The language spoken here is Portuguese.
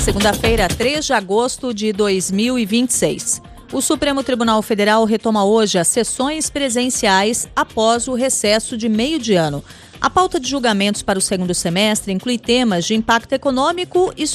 segunda-feira, 3 de agosto de 2026. O Supremo Tribunal Federal retoma hoje as sessões presenciais após o recesso de meio de ano. A pauta de julgamentos para o segundo semestre inclui temas de impacto econômico e